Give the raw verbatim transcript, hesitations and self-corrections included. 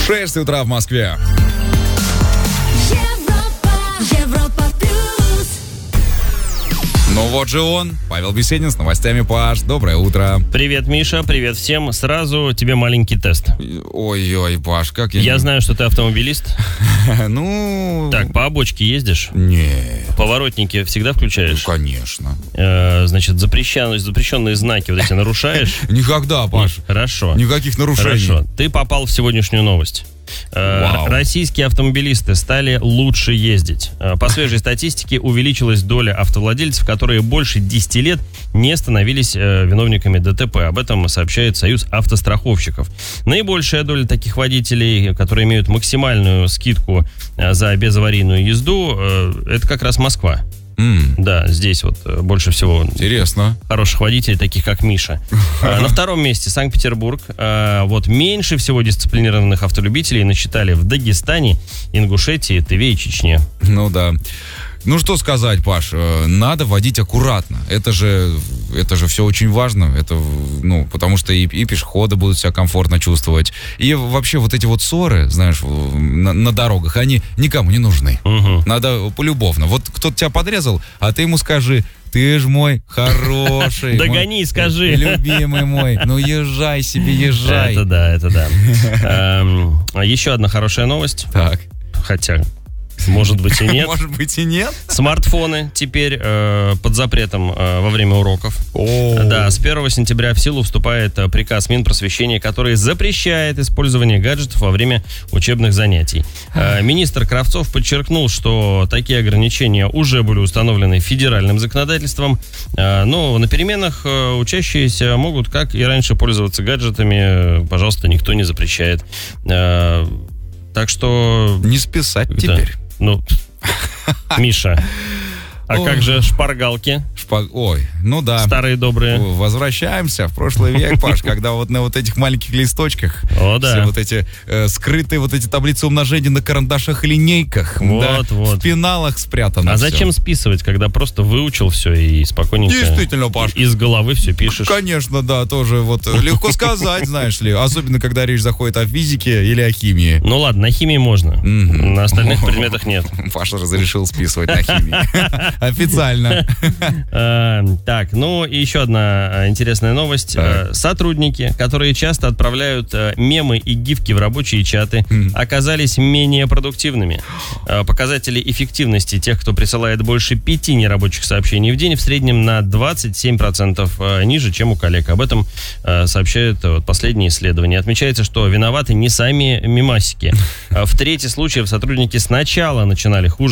шесть утра в Москве. Ну вот же он, Павел Беседин с новостями. Паш, доброе утро. Привет, Миша, привет всем. Сразу тебе маленький тест. Ой-ой, Паш, как я... Я не... знаю, что ты автомобилист. Ну... Так, по обочке ездишь? Нет. Поворотники всегда включаешь? Ну, конечно. Э, значит, запрещенные, запрещенные знаки вот эти нарушаешь? Никогда, Паш. Хорошо. Никаких нарушений. Хорошо. Ты попал в сегодняшнюю новость. Вау. Российские автомобилисты стали лучше ездить. По свежей статистике увеличилась доля автовладельцев, которые больше десяти лет не становились виновниками ДТП. Об этом сообщает Союз автостраховщиков. Наибольшая доля таких водителей, которые имеют максимальную скидку за безаварийную езду, это как раз Москва. Mm. Да, здесь вот больше всего интересно хороших водителей, таких как Миша. На втором месте Санкт-Петербург. Вот меньше всего дисциплинированных автолюбителей насчитали в Дагестане, Ингушетии, Тыве и Чечне. Ну да. Ну что сказать, Паш, надо водить аккуратно. Это же, это же все очень важно. Это, ну, потому что и, и пешеходы будут себя комфортно чувствовать. И вообще вот эти вот ссоры, знаешь, на, на дорогах, они никому не нужны. Угу. Надо полюбовно. Вот кто-то тебя подрезал, а ты ему скажи: ты ж мой хороший. Догони, скажи. Любимый мой. Ну езжай себе, езжай. Это да, это да. Еще одна хорошая новость. Так. Хотя... Может быть и нет. Может быть и нет. Смартфоны теперь э, под запретом э, во время уроков. О. Да, с первого сентября в силу вступает э, приказ Минпросвещения, который запрещает использование гаджетов во время учебных занятий. Э, министр Кравцов подчеркнул, что такие ограничения уже были установлены федеральным законодательством, э, но на переменах э, учащиеся могут, как и раньше, пользоваться гаджетами. Э, пожалуйста, никто не запрещает. Э, так что... Не списать да. теперь. Ну, Миша, а Ой. как же шпаргалки? Шпаг... Ой, ну да. Старые добрые. Возвращаемся в прошлый век, Паш, когда вот на вот этих маленьких листочках О, да. все вот эти э, скрытые вот эти таблицы умножения на карандашах и линейках, Вот, да, вот. в пеналах спрятано. А все. зачем списывать, когда просто выучил все и спокойненько Действительно, Паш. из головы все пишешь? Конечно, да, тоже вот легко сказать, знаешь ли, особенно когда речь заходит о физике или о химии. Ну ладно, на химии можно, Мгм. на остальных предметах нет. Паша разрешил списывать на химии. Официально. Э, Так, ну и еще одна э, интересная новость. Так. Э, Сотрудники, которые часто отправляют э, мемы и гифки в рабочие чаты, Мгм. оказались менее продуктивными. Э, Показатели эффективности тех, кто присылает больше пяти нерабочих сообщений в день, в среднем на двадцать семь процентов э, ниже, чем у коллег. Об этом э, сообщают э, вот последние исследования. Отмечается, что виноваты не сами мемасики. Э, В трети случаев сотрудники сначала начинали хуже